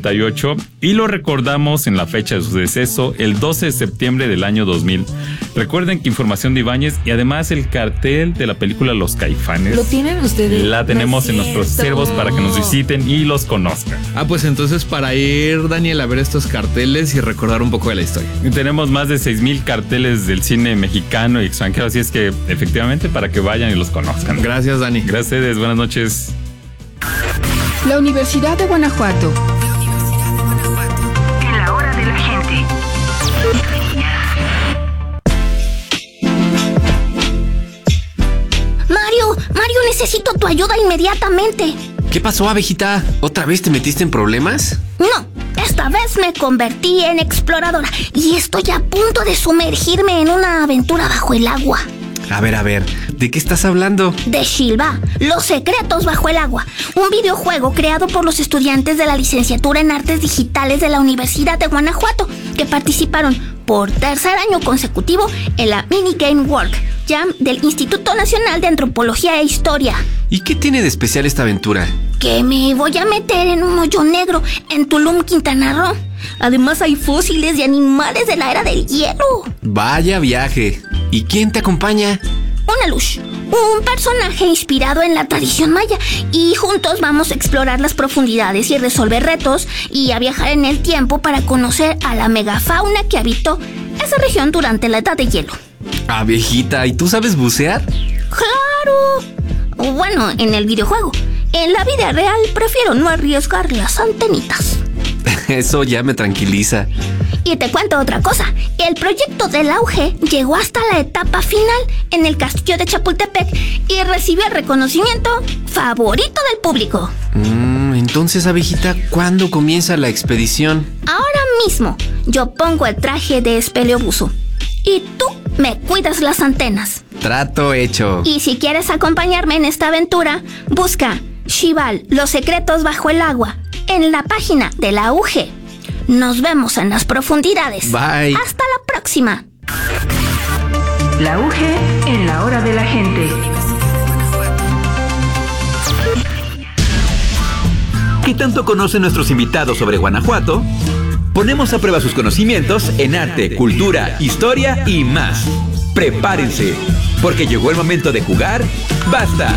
1998 y lo recordamos en la fecha de su deceso, el 12 de septiembre del año 2000. Recuerden que información de Ibáñez y además el cartel de la película Los Caifanes. ¿Lo tienen ustedes? La tenemos en nuestros servos para que nos visiten y los conozcan. Pues entonces para ir, Daniel, a ver estos carteles y recordar un poco de la historia. Y tenemos más de 6,000 carteles del cine mexicano y extranjero, así es que efectivamente para que vayan y los conozcan. Gracias, Dani. Gracias a ustedes, buenas noches. La Universidad de Guanajuato. En la hora de la gente. Mario, necesito tu ayuda inmediatamente. ¿Qué pasó, abejita? ¿Otra vez te metiste en problemas? No, esta vez me convertí en exploradora y estoy a punto de sumergirme en una aventura bajo el agua. A ver, ¿de qué estás hablando? De Shilva, Los Secretos Bajo el Agua, un videojuego creado por los estudiantes de la licenciatura en Artes Digitales de la Universidad de Guanajuato, que participaron por tercer año consecutivo en la Mini Game World Jam del Instituto Nacional de Antropología e Historia. ¿Y qué tiene de especial esta aventura? Que me voy a meter en un hoyo negro en Tulum, Quintana Roo. Además hay fósiles de animales de la era del hielo. Vaya viaje. ¿Y quién te acompaña? Una luz, un personaje inspirado en la tradición maya, y juntos vamos a explorar las profundidades y resolver retos y a viajar en el tiempo para conocer a la megafauna que habitó esa región durante la edad de hielo. Abejita, ¿y tú sabes bucear? ¡Claro! Bueno, en el videojuego. En la vida real prefiero no arriesgar las antenitas. Eso ya me tranquiliza. Y te cuento otra cosa. El proyecto del Auge llegó hasta la etapa final en el castillo de Chapultepec y recibió el reconocimiento favorito del público. Entonces, abejita, ¿cuándo comienza la expedición? Ahora mismo. Yo pongo el traje de espeleobuso y tú me cuidas las antenas. Trato hecho. Y si quieres acompañarme en esta aventura, busca Shival, Los Secretos Bajo el Agua en la página de la UG. Nos vemos en las profundidades. Bye. Hasta la próxima. La UG en la hora de la gente. ¿Qué tanto conocen nuestros invitados sobre Guanajuato? Ponemos a prueba sus conocimientos en arte, cultura, historia y más. Prepárense, porque llegó el momento de jugar. ¡Basta!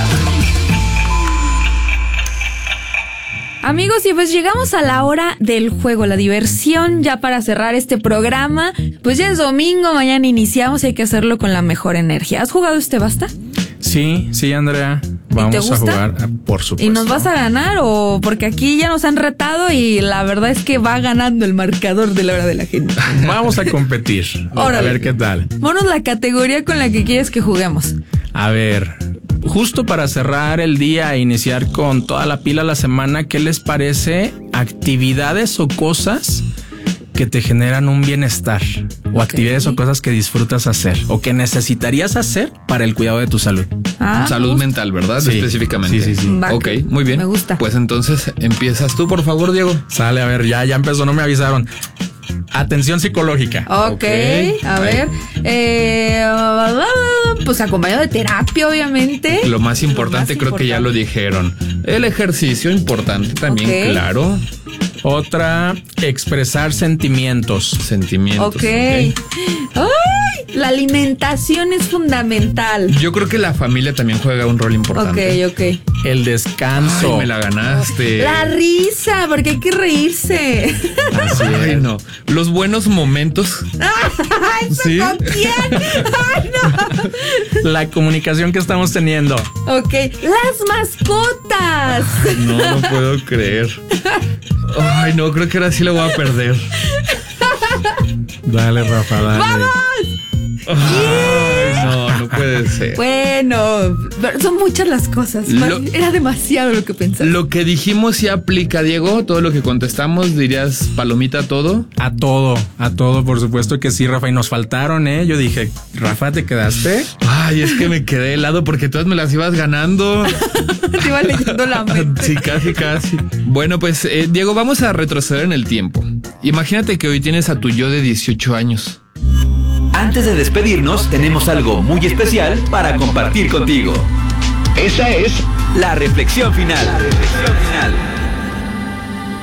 Amigos, y pues llegamos a la hora del juego, la diversión, ya para cerrar este programa. Pues ya es domingo, mañana iniciamos y hay que hacerlo con la mejor energía. ¿Has jugado este Basta? Sí, Andrea. Vamos a jugar, por supuesto. ¿Y nos vas a ganar o...? Porque aquí ya nos han retado y la verdad es que va ganando el marcador de la hora de la gente. Vamos a competir. Órale. A ver qué tal. Ponos la categoría con la que quieres que juguemos. A ver, justo para cerrar el día e iniciar con toda la pila la semana, ¿qué les parece actividades o cosas que te generan un bienestar? O actividades o cosas que disfrutas hacer o que necesitarías hacer para el cuidado de tu salud. Salud mental, ¿verdad? Sí. Específicamente. Sí. Ok, muy bien. Me gusta. Pues entonces empiezas tú, por favor, Diego. Sale, a ver, ya empezó, no me avisaron. Atención psicológica. Ok, a ver. Pues acompañado de terapia, obviamente. Lo más importante, creo que ya lo dijeron. El ejercicio importante también, claro. Otra, expresar sentimientos. Sentimientos. Ok. ¡Ay! La alimentación es fundamental. Yo creo que la familia también juega un rol importante. Ok. El descanso. Ay, me la ganaste. La risa, porque hay que reírse. Así es. No. Los buenos momentos. Ay, ¿Sí? ¿con quién? Ay, no. La comunicación que estamos teniendo. Ok. Las mascotas. No puedo creer. Ay, no, creo que ahora sí lo voy a perder. Dale, Rafa, dale. ¡Vamos! Ay, no puede ser. Bueno, pero son muchas las cosas. Era demasiado lo que pensaba. Lo que dijimos sí aplica, Diego. Todo lo que contestamos, dirías palomita a todo. A todo, por supuesto que sí, Rafa. Y nos faltaron, ¿eh? Yo dije, Rafa, ¿te quedaste? Ay, es que me quedé helado porque todas me las ibas ganando. Te iba leyendo la mente. Sí, casi. Bueno, pues, Diego, vamos a retroceder en el tiempo. Imagínate que hoy tienes a tu yo de 18 años. Antes de despedirnos, tenemos algo muy especial para compartir contigo. Esa es la reflexión final.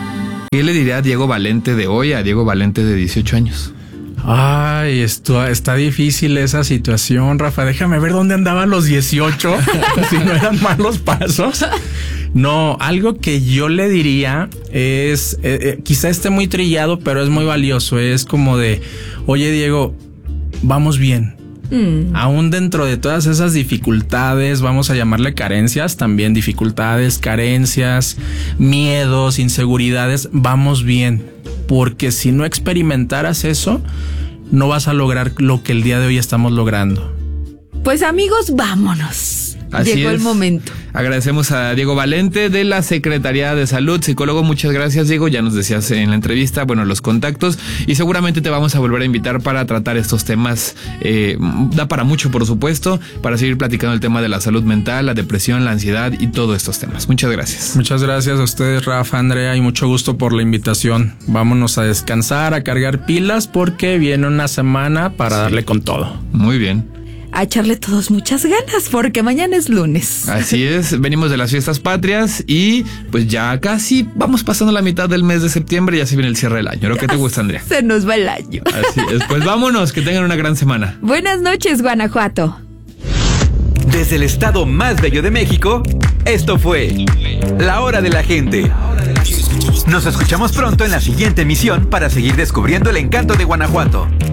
¿Qué le diría a Diego Valente de hoy a Diego Valente de 18 años? Ay, esto está difícil esa situación, Rafa. Déjame ver dónde andaban los 18, si no eran malos pasos. No, algo que yo le diría es, quizá esté muy trillado, pero es muy valioso. Es como de, oye, Diego, vamos bien. Aún dentro de todas esas dificultades, vamos a llamarle carencias, también dificultades, carencias, miedos, inseguridades, vamos bien. Porque si no experimentaras eso, no vas a lograr lo que el día de hoy estamos logrando. Pues amigos, vámonos. Así Llegó es. el momento. Agradecemos a Diego Valente de la Secretaría de Salud, psicólogo. Muchas gracias, Diego. Ya nos decías en la entrevista, bueno, los contactos, y seguramente te vamos a volver a invitar para tratar estos temas. Da para mucho, por supuesto, para seguir platicando el tema de la salud mental, la depresión, la ansiedad y todos estos temas. Muchas gracias. Muchas gracias a ustedes, Rafa, Andrea, y mucho gusto por la invitación. Vámonos a descansar, a cargar pilas, porque viene una semana para darle con todo. Muy bien. A echarle todos muchas ganas, porque mañana es lunes. Así es, venimos de las fiestas patrias y pues ya casi vamos pasando la mitad del mes de septiembre y ya se viene el cierre del año. ¿Lo que te gusta, Andrea? Se nos va el año. Así es, pues vámonos, que tengan una gran semana. Buenas noches, Guanajuato. Desde el estado más bello de México, esto fue La Hora de la Gente. Nos escuchamos pronto en la siguiente emisión para seguir descubriendo el encanto de Guanajuato.